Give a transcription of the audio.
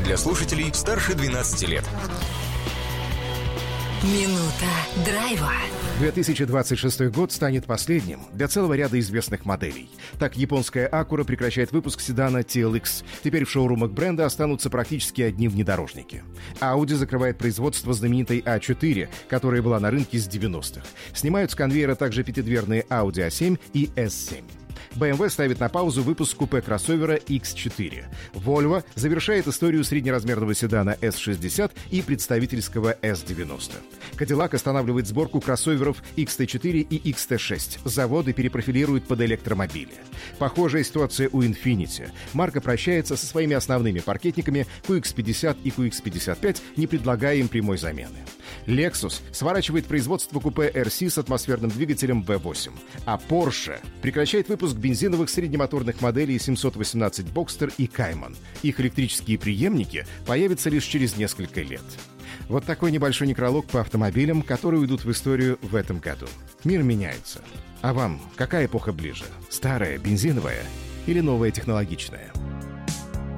для слушателей старше 12 лет. Минута драйва. 2026 год станет последним для целого ряда известных моделей. Так, японская Acura прекращает выпуск седана TLX. Теперь в шоурумах бренда останутся практически одни внедорожники. Audi закрывает производство знаменитой A4, которая была на рынке с 90-х. Снимают с конвейера также пятидверные Audi A7 и S7. BMW ставит на паузу выпуск купе-кроссовера X4. Volvo завершает историю среднеразмерного седана S60 и представительского S90. Cadillac останавливает сборку кроссоверов XT4 и XT6. Заводы перепрофилируют под электромобили. Похожая ситуация у Infiniti. Марка прощается со своими основными паркетниками QX50 и QX55, не предлагая им прямой замены. Lexus сворачивает производство купе RC с атмосферным двигателем V8. А Porsche прекращает выпуск бензиновых среднемоторных моделей 718 Boxster и Cayman. Их электрические преемники появятся лишь через несколько лет. Вот такой небольшой некролог по автомобилям, которые уйдут в историю в этом году. Мир меняется. А вам какая эпоха ближе? Старая, бензиновая или новая технологичная?